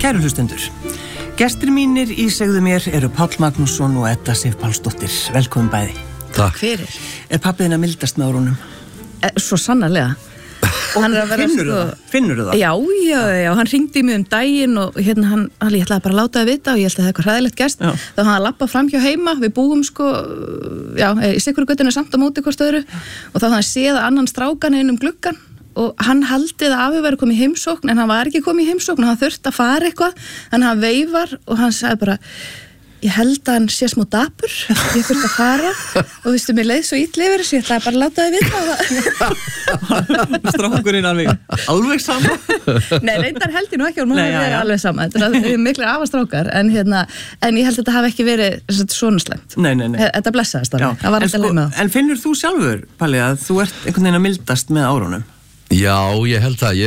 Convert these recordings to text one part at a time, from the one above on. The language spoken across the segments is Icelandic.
Kæru hlustendur, gestir mínir í Segðu mér eru Páll Magnússon og Edda Sif Pálsdóttir. Velkomin bæði. Takk fyrir. Pabbiðin að mildast með árunum? Svo sannarlega. Og finnur það? Já, hann hringdi í mig daginn og hann ég ætlaði bara að láta það vita og ég held að það eitthvað hræðilegt gerst. Þá hann að labba fram hjá heima, við búum í sikuru göttinu samt á móti hvort öðru og þá hann séð annan strákan inn gluggann og hann haldið að afi væri komið í heimsókn en hann var ekki komið í heimsókn og hann þurfti að fara eitthvað en hann veifar og hann sagði bara ég held að hann sé smá dapur ég þurfti að fara og viðstu mér leið svo illa yfir þessu ég ætlaði bara að láta þið vita Strákurinn alveg sama? Nei, reyndar held ég nú ekki og nú er alveg sama þetta er miklu afastrákar en ég held að þetta hafi ekki verið svona slæmt Þetta blessaðist alveg En finnur þú sjálfur, Palli, að þú ert einhvern veginn að mildast með árunum? Já, ég held það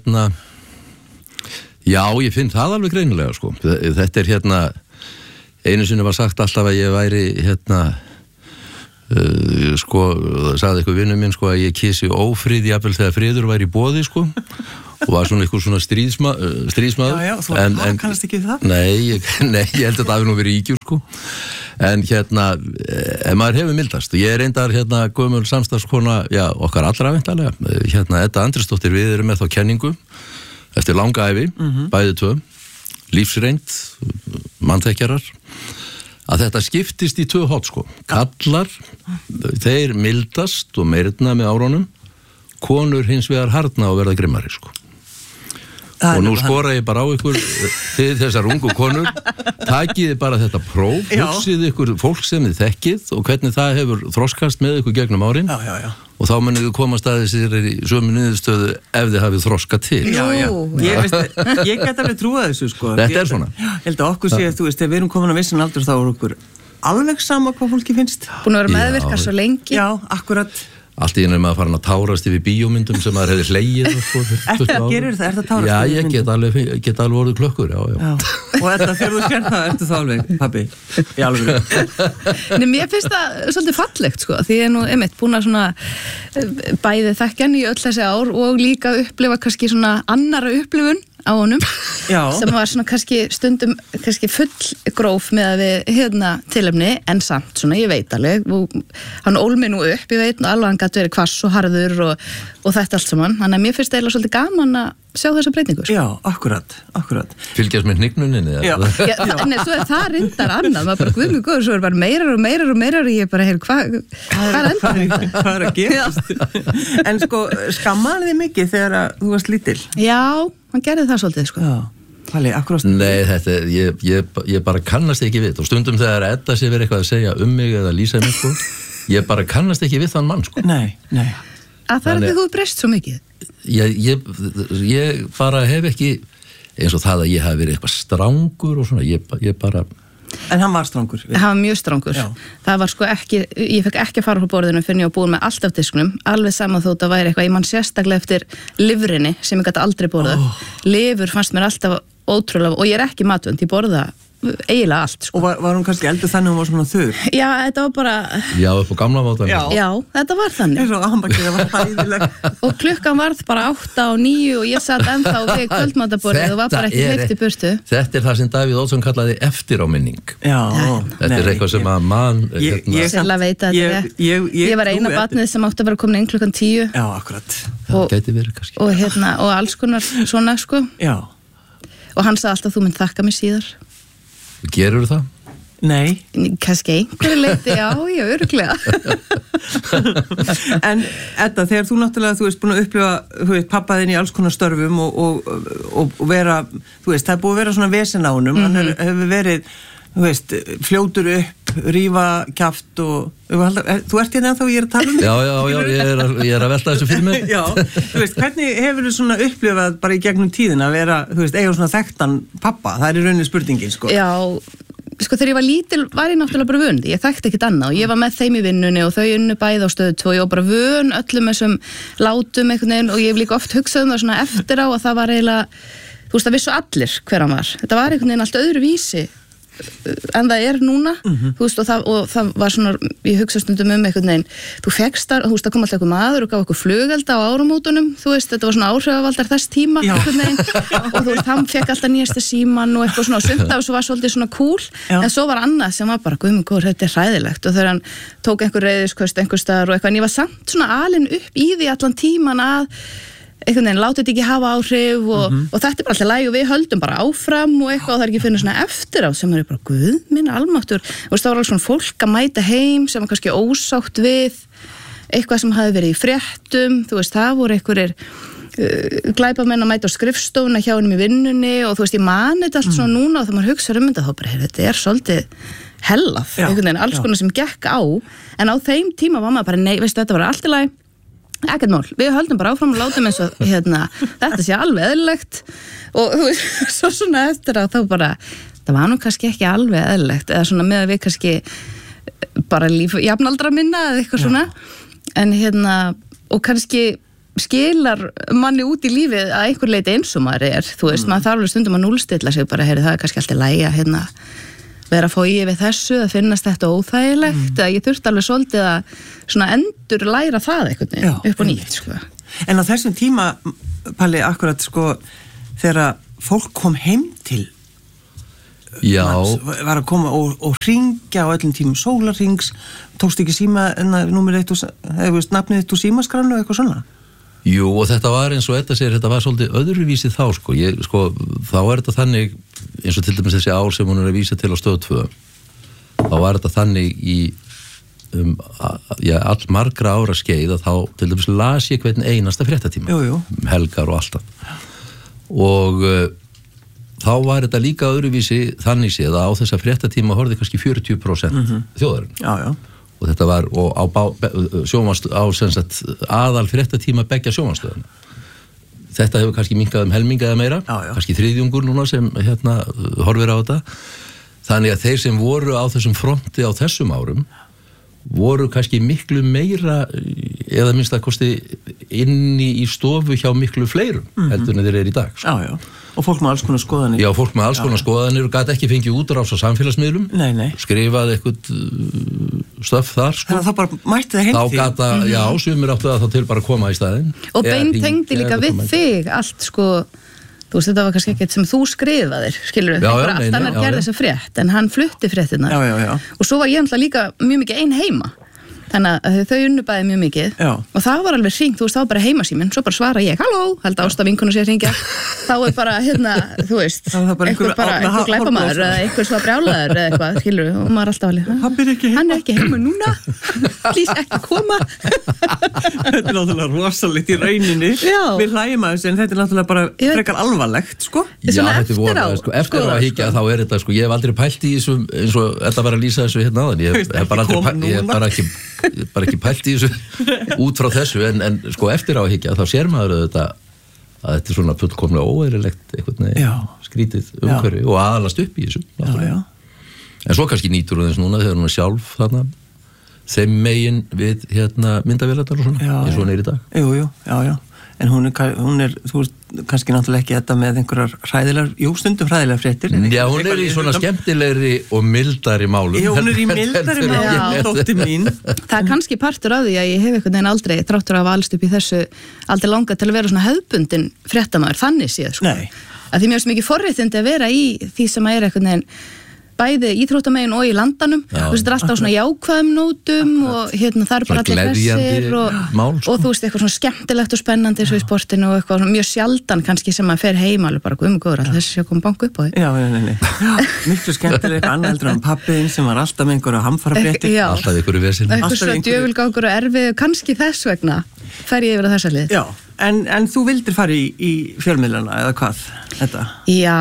Já, ég finn það alveg greinilega sko. Þetta er einu sinni var sagt alltaf að ég væri sagði eitthvað vinur minn að ég kysi ófrið jafnvel þegar friður væri í boði og var svona eitthvað svona stríðsmaður Já, þú kannast ekki við það? Nei, ég held að það hafi nú verið ígjur en maður hefur mildast og ég er reyndar gömul samstarfskona okkar allra væntanlega Edda Andrisdóttir, við erum með þá kenningu eftir langa ævi, bæði tvö lífsreynd, mannþekkjarar að þetta skiptist í tvö horn kallar, þeir mildast og meirna með árunum konur hins vegar harðna og verða grimmari og nú skora ég bara á ykkur þið þessar ungu konur takiði bara þetta próf hugsið ykkur fólk sem þið þekkið og hvernig það hefur þroskast með ykkur gegnum árin og þá munið þið komast að þessir í sömu niðurstöðu ef þið hafið þroskað til Ég get alveg trúa þessu Þetta er svona Ég held að okkur sé, þú veist, ef við erum komin að vissan aldur þá er okkur alveg sama hvað fólki finnst Búin að vera meðvirkar svo lengi Já, akkurat Allt í einu maður farin að tárast yfir bíómyndum sem maður hefði hlegið Gerir það? Ertu að tárast Já, ég get alveg orðið klökkur já. Og þetta, þegar þú sér það, ertu þá alveg pabbi, í alveg Nei, mér finnst það svolítið fallegt því ég nú einmitt búin að svona bæði þekkjan í öll þessi ár og líka upplifa kannski svona annara upplifun á honum sem var svona kannski stundum full gróf með að við tilefni en samt svona ég veit alveg og hann ól mig nú upp ég veit alveg hann gæti verið hvass og harður og þetta allt saman þannig að mér finnst eiginlega svolítið gaman að sjá þessa breytingu Já, akkurat Fylgjast með hnignuninni Nei, svo er það reyndar annað maður bara guð mig góður, svo er bara meirar og ég bara, hvað er að gerast En skammaði þið mikið þegar þú varst lítil? Já, hann gerði það svolítið Palli, akkurat Nei, þetta ég bara kannast ekki við og stundum þegar Edda sé verið eitthvað að segja mig eða lýsa mig ég bara kannast ekki við þann mann Nei Að það er ekki þú breyst svo mikið Ég bara hef ekki eins og það að ég hef verið eitthvað strangur og svona, ég bara En hann var strangur? Hann var mjög strangur Það var ekki, ég fekk ekki að fara á borðinu fyrir ég var búin með allt af disknum alveg saman þótt að væri eitthvað, ég man sérstaklega eftir lifrinni sem ég gæti aldrei borðað Lifur fannst mér alltaf ótrúlega og ég er ekki matvönd, ég borða eiginlega allt Og var hún kannski eldur þannig hún var svona þurr? Já, þetta var bara Já, upp á gamla mátan Já, þetta var þannig var Og klukkan varð bara 8 og 9 og ég satt ennþá og fekk kvöldmataborðið og var bara ekki hleypt í burtu Þetta er það sem Davíð Oddsson kallaði eftiráminning Þetta er eitthvað sem að mann Sérlega veit að ég var eina barnið sem átti að vera komin inn klukkan 10 Já, akkurat Það gæti verið kannski Og alls konar svona Já Og hann sagði alltaf þú mynd þakka mig síðar Gerur það? Nei Kannski einhverju leyti, já, örugglega En Edda, þegar þú náttúrulega þú veist búin að upplifa pappaðinn í alls konar störfum og vera þú veist, það er búið að vera svona vesen á honum hann hefur verið þú veist, fljótur upp, rífa kjaft og þú ert hérna ennþá ég er að tala Já, ég er að velta þessu fyrir mig Já, þú veist, hvernig hefur þú svona upplifað bara í gegnum tíðin að vera, þú veist, eiga svona þekktan pappa, það er í rauninni spurningin Já, þegar ég var lítil var ég náttúrulega bara vön ég þekkti ekkert annað og ég var með þeim í vinnunni og þau unnu bæði á Stöð 2 og ég var bara vön öllum þessum látum einhvern veginn og ég hef líka oft hugsað það svona eftir á að það var eiginlega þú veist, það vissu allir hver hann var þetta var einhvern veginn allt öðru vísi en það núna, þú veist, og það var svona, ég hugsa stundum einhvern veginn, þú fékkst þar, þú veist, það kom alltaf einhver maður og gaf okkur flugelda á áramótunum, þú veist, þetta var svona áhrifavaldar þess tíma, einhvern veginn, og þú veist, hann fekk alltaf nýjasta síman og eitthvað svona, og sumt af þessu var svolítið svona cool, en svo var annað sem var bara, guðmur, þetta hræðilegt, og þegar hann tók einhver reiðisköst einhver staðar og eitthvað, en ég var samt svona alin upp í því allan tíman að einhvern veginn, láta þetta ekki hafa áhrif og þetta bara alltaf læg og við höldum bara áfram og eitthvað og það ekki finnir svona eftir á sem bara, guð minn almáttur, og það var alveg svona fólk að mæta heim sem var kannski ósátt við eitthvað sem hafi verið í fréttum, þú veist, það voru einhverjir glæpamenn að mæta á skrifstofuna hjá honum í vinnunni og þú veist, ég mani þetta allt svona núna og þegar maður hugsa þetta, þá bara, þetta svolítið hellað, einhvern veginn, alls konar sem gekk á, en á þeim tíma var maður bara, nei, veistu, þetta var allt í lagi, ekkert mál, við höldum bara áfram og látum eins og, þetta sé alveg eðlilegt og þú veist, svo svona eftir að þá bara, það var nú kannski ekki alveg eðlilegt, eða svona með að við kannski bara jafnaldra minna eða eitthvað svona, en og kannski skilar manni út í lífið að einhver leiti eins og maður þú veist, maður þarf alveg stundum að núlstilla sig bara, það kannski alltaf lægi að vera að fá í við þessu, að finnast þetta óþægilegt, að ég þurfti alveg svolítið að svona endur læra það einhvern veginn upp og nýtt, sko. En á þessum tíma, Palli, akkurat, sko, þegar fólk kom heim til manns, var að koma og hringja á öllum tímum, sólarhrings, tókst ekki síma, númer 1 og nafnið þitt úr símaskránu og eitthvað svona? Jú, og þetta var eins og þetta segir, þetta var svolítið öðruvísi þá, sko, þá þetta þannig, eins og til dæmis þessi ár sem hún að vísa til á Stöð 2, þá var þetta þannig í all margra ára skeið að þá til dæmis las ég hvern einasta fréttatíma, helgar og alltaf, og þá var þetta líka öðruvísi þannig séð að á þessa fréttatíma horfði kannski 40% þjóðarinn. Já. Og þetta var á sem sagt, aðal fréttatíma beggja sjónvarpsstöðvanna. Þetta hefur kannski minnkað helminga eða meira, kannski þriðjungur núna sem horfir á þetta. Þannig að þeir sem voru á þessum fronti á þessum árum voru kannski miklu meira eða minnst að kosti inni í stofu hjá miklu fleirum heldur en þeir eru í dag. Sko. Já. Og fólk með alls konar skoðanir. Já, fólk með alls konar skoðanir og gat ekki fengið útrás á samfélagsmiðlum. Nei. Skrifaði eitthvað stöf þar, sko. Þannig að það bara mætti það heim því. Þá gata, sumir áttu að þá til bara að koma í staðinn. Og beintengdi líka við þig allt, sko, þú veist, þetta var kannski ekkert sem þú skrifaðir, skilur við, bara allt annar gerði þessa frétt, en hann flutti fréttina. Já. Og svo var ég líka mjög mikið ein heima. Þannig að þau unnubæði mjög mikið og það var alveg hringt, þú veist, þá var bara heimasíminn, svo bara svara ég, halló, held Ásta vinkonu sér hringja, þá bara, þú veist, einhver glæpamaður eða einhver svo brjálaður eða eitthvað, skilur við, og maður alltaf alveg, hann ekki heima núna, please ekki koma. Þetta náttúrulega rosalegt í rauninni, við hlægjum aðeins, en þetta náttúrulega bara frekar alvarlegt, sko. Já, þetta voru, eftir að higgja þá þetta, sko, ég hef aldrei pælt í þessu, eins og þetta var að lýsa þessu áðan, ég hef bara ekki pælt í þessu út frá þessu en sko eftir á að higgja þá sér maður auðvitað að þetta svona fullkomlega óeðlilegt eitthvað skrítið umhverfi og aðalast upp í þessu en svo kannski nýtur hún þess núna þegar hún sjálf þarna þeim megin við myndavélarnar og svona eins og hún í dag. Já. En hún þú veist, kannski náttúrulega ekki þetta með einhverjar stundum hræðilegar fréttir. Já, hún í svona skemmtilegri og mildari málum. Já, hún í mildari málum, þótti mín. Það kannski partur af því að ég hef einhvern veginn aldrei, þráttur af alst upp í þessu, aldrei langað til að vera svona hefðbundin fréttamaður, þannig séð, sko. Nei. Að því mér er mikið forréttindi að vera í því sem er einhvern veginn bæði íþróttamegin og í landanum þú veist, þetta er alltaf á svona jákvæðum nótum og það er bara allir þessir og þú veist, eitthvað svona skemmtilegt og spennandi eins og í sportinu og eitthvað mjög sjaldan kannski sem maður fer heim alveg bara guðmugóður, alltaf þessi sé að koma banku upp á því. Já, miklu skemmtileg annað heldur en pappiðinn sem var alltaf með einhverju hamfarafréttir. Alltaf einhverju vesinn. Eitthvað svona djöfulgangur og erfið, kannski þess vegna fer ég yfir á þessa lið. Já, en þú vildir fara í fjölmiðlana eða hvað, þetta? Já,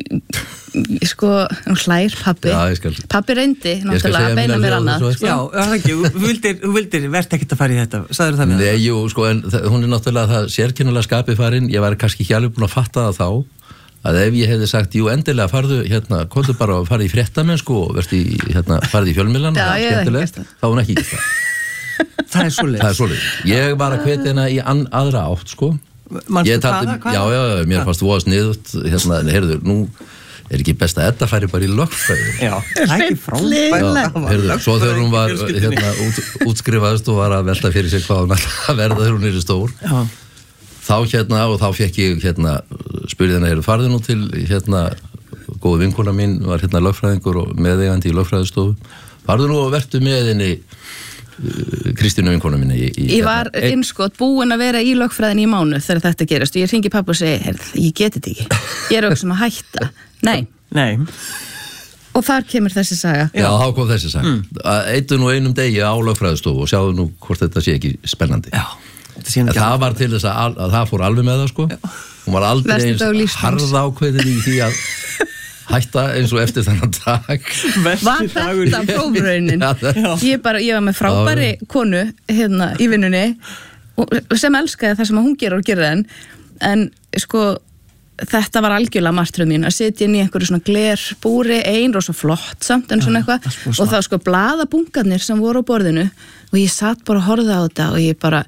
sko, hlær pappi. Já, ég skal. Pappi reyndi, náttúrulega, að beina mér annað. Já, það ekki, þú vildir verðt ekkert að fara í þetta, sagður það með það? Nei, jú, sko, en hún náttúrulega það sérkennilega skapið farin, ég var kannski ekki alveg búin að fatta það þá, að ef ég hefði sagt, jú, endilega farðu, komdu bara að fara í fréttamennsku og farðu í fjölmiðlana, skemmtilegt, þá hún ekki það. Það er svoleiðis. Ég var að hvetja hana í aðra átt, sko. Manstu hvað? Já, mér fannst voða sniðugt, heyrðu, nú ekki best að Edda færi bara í lögfræði? Já, það er ekki frábært. Svo þegar hún var útskrifaðist og var að velta fyrir sig hvað hún að verða þegar hún stór. Já. Þá fekk ég spurði henni, farðu nú til góð vinkona mín var lögfræðingur og meðeigandi í lögfræðistofu. Farðu nú og vertu með henni Kristínu vinkona minni. Ég var innskot búin að vera í lögfræðinni í mánuð þegar þetta gerast og ég hringi pappa og segi, ég geti þetta ekki. Ég er auðvitað sem að hætta. Nei. Og þar kemur þessi saga. Já, þá kom þessi saga. Eittu nú einum degi á lögfræðistofu og sjáðu nú hvort þetta sé ekki spennandi. Já. Það var til þess að það fór alveg með það, sko. Hún var aldrei eins harða ákveðin í því að hætta eins og eftir þennan dag. Var þetta prófraunin? Ég var með frábæri konu í vinnunni sem elskaði það sem hún gerir en sko þetta var algjörlega martröð mín að sitja inn í einhverju svona glerbúri og svo flott samt en svona eitthvað og það sko blaðabungarnir sem voru á borðinu og ég satt bara að horfa á þetta og ég bara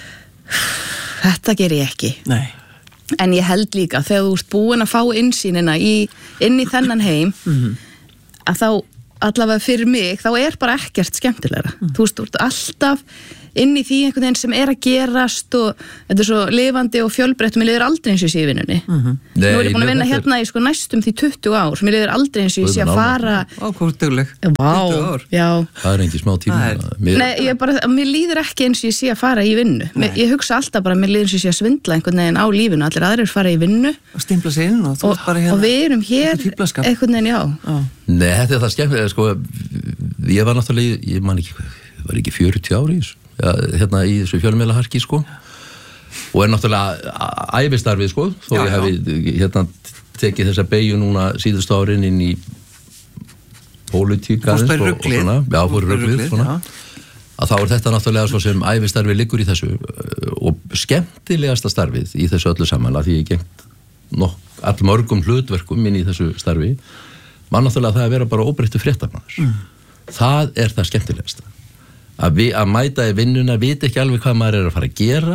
þetta ger ég ekki. Nei. En ég held líka þegar þú ert búin að fá innsýnina inn í þennan heim að þá allavega fyrir mig þá er bara ekkert skemmtilegra. Þú ert alltaf inn í því einhvern veginn sem er að gerast og þetta er svo lifandi og fjölbreytt og mér liður aldrei eins og ég sé í vinnunni. Nú er ég búin að vinna hérna í sko næstum því 20 ár mér liður aldrei eins og ég sé að fara Hvort dugleg. 20 ár. Já. Það er ekki smá tíma. Nei, mér líður ekki eins og ég sé að fara í vinnu. Ég hugsa alltaf bara mér líður eins og ég sé að svindla einhvern veginn á lífinu. Allir aðrir fara í vinnu og stimpla sig inn og þú ert bara og við erum hér einhvern veginn, já. Nei, þetta er það skemmtilega, sko, ég var náttúrulega, ég man ekki, var ekki 40 ári í þessu fjölmiðlaharki, sko, og er náttúrulega ævistarfið, sko, þó ég hefi tekið þessa beygju núna síðustu árin inn í pólitík aðeins og svona, já, fór ruglið, svona, að þá er þetta náttúrulega svo sem ævistarfið liggur í þessu og skemmtilegasta starfið í þessu öllu saman, að því ég gengt allmörgum hlutverkum inn í þessu starfi, var náttúrulega það að vera bara óbreyttur fréttamaður. Það er það skemmtilegasta. Að mæta í vinnuna, vita ekki alveg hvað maður er að fara að gera,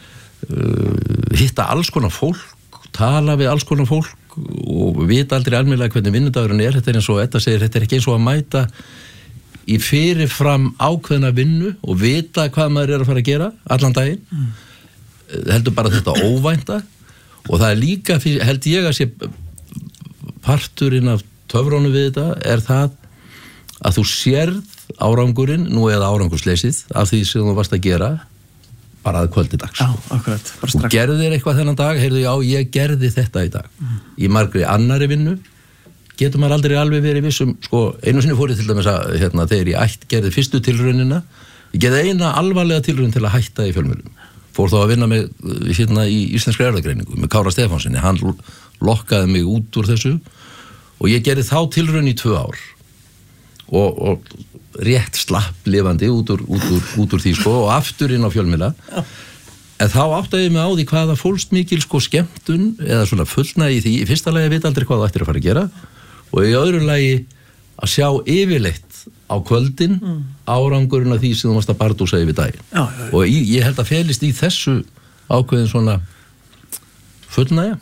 hitta alls konar fólk, tala við alls konar fólk og vita aldrei almennilega hvernig vinnudagurinn er. Þetta er eins og Edda segir, þetta er ekki eins og að mæta í fyrirfram ákveðna vinnu og vita hvað maður er að fara að gera allan daginn. Heldur bara þetta óvænta og það er líka, held ég að sé parturinn af töfrónu við þetta er það að þú sérð árangurinn, nú eða árangursleysið af því sem þú varst að gera bara að kvöldi dags. Já, akkurat. Þú gerðir eitthvað þennan dag, heyrðu, já, ég gerði þetta í dag. Í margri annari vinnu getur maður aldrei alveg verið vissum, sko, einu sinni fór ég til dæmis að, þegar ég gerði fyrstu tilraunina, ég gerði eina alvarlega tilraun til að hætta í fjölmiðlum. Fór þá að vinna með, í íslenskri erfðagreiningu, með Kára Stefánsinni, hann lokkaði mig út úr þessu og ég gerði þá tilraun í 2 ár og rétt slapp lifandi út úr því, sko, og aftur inn á fjölmiðla. En þá áttaði ég mig á því hvaða fólst mikil, sko, skemmtun eða svona fullnægi í því, í fyrsta lagi að vita aldrei hvað það ættir að fara að gera og í öðru lagi að sjá yfirleitt á kvöldin árangurinn af því sem þú varst að bardúsa yfir daginn. Og ég held að felist í þessu ákveðin svona fullnægja.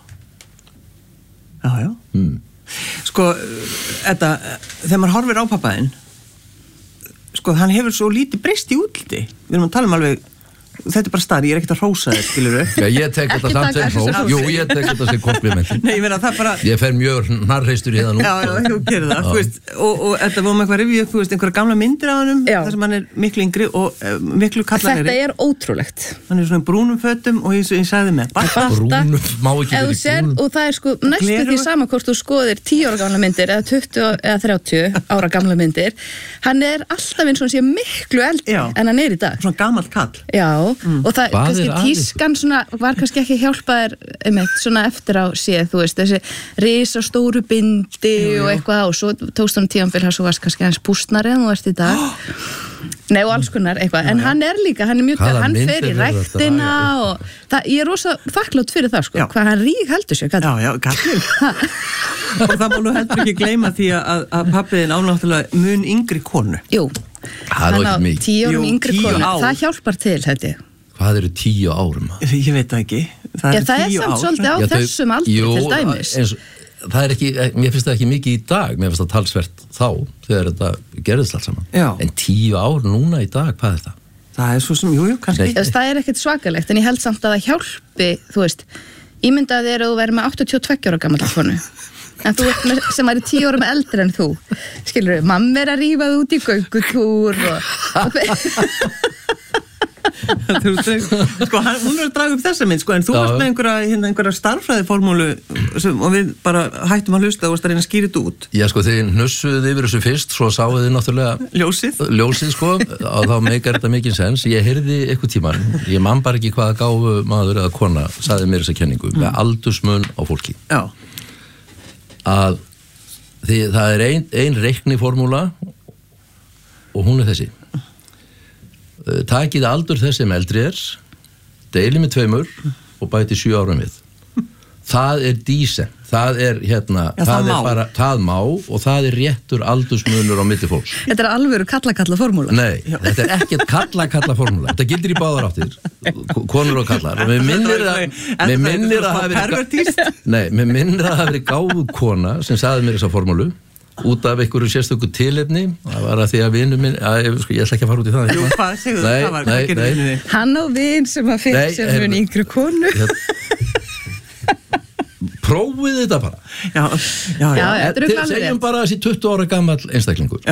Já. Sko, Edda, þegar maður horfir á pappaðinn, sko, hann hefur svo lítið breyst í útliti. Við erum að tala alveg, þetta er bara starf, ég er ekkert að hrósa þér, skilur við. Já, ég tek þetta samt sem hrós. Jú, ég tek þetta sem komplimenti. Nei, ég meina það bara... Ég fer mjög hnarreistur í það nú. Já, þú gerir það, þú veist, og þetta vorum eitthvað rifið, þú veist, einhverja gamla myndir af hannum, þar sem hann er miklu yngri og miklu kallaneri. Þetta er ótrúlegt. Hann er svona brúnum fötum og ég sagði með batta. Brúnum, má ekki verið brúnum. Og það er sko næstu því sama hvort þú skoðir 10 ára gamla myndir eða 20 eða 30 ára gamla myndir. Hann er alltaf eins og hann sé miklu eldri en hann er í dag. Svona gamall kall. Já, og það kannski tískan svona, var kannski ekki hjálpaðir svona eftir á séð, þú veist, þessi risastóru bindi og eitthvað og svo tókst hann tímanfél hann svo varst kannski aðeins pústnari en þú ert í dag. Nei, og alls konar eitthvað, en hann er líka, hann er mjög, hann fer í ræktina og ég er rosa þakklátt fyrir það, sko, hvað hann heldur sér, kallinn. Já, kallinn. Og það má nú heldur ekki gleyma því að pappiðin ánáttúrulega mun yngri konu. Jú, hann á 10 árum yngri konu, það hjálpar til, þetta. Hvað eru 10 árum? Ég veit það ekki. Það er samt svolítið á þessum aldri til dæmis. það er ekki, mér finnst það ekki mikið í dag, mér finnst það talsvert þá þegar þetta gerðist allt saman. Já. En 10 ár núna í dag, hvað er það? Það er svo sem, jú, kannski. Það er ekkert svakalegt, en ég held samt að það hjálpi, þú veist, ímyndaði þér að þú verður með 82 ára gamalla konu. En þú ert með, sem væri 10 ára með eldri en þú. Skilur við, mamma er að rífa það út í göngutúr Sko, hún er að draga upp þessa mynd, sko, en þú varst með einhverja starffræðiformúlu og við bara hættum að hlusta og varst að reyna að skýra þetta út. Já, sko, þið nussuðið yfir þessu fyrst, svo sáuð þið náttúrulega ljósið, sko, og þá meikar þetta mikið sens. Ég heyrði eitthvað tíman, ég man bara ekki hvaða gáfu maður eða kona sagði mér þessa kenningu, með aldursmun á fólki. Já. Að það er ein reikniformúla og hún er þessi. Takið aldur þess sem eldri er, deilið með 2 og bæti 7 árum við. Það er decent, það er það er bara, það má og það er réttur aldursmunur á milli fólks. Þetta er alvöru kalla formúla. Nei, þetta er ekkert kalla formúla. Þetta gildir í báðar áttir, konur og kallar. Mér minnir að það hafi gáfu kona sem sagði mér þessa formúlu út af einhverju sérstöku tilefni. Það var að því að vinur minn, ég ætla ekki að fara út í það. Jú, hvað segðu það? Nei. Hann á vin sem að fyrir sem mun yngri konu. Prófið þetta bara. Já, þetta eru alveg rétt. Segjum bara þessi 20 ára gamall einstaklingur.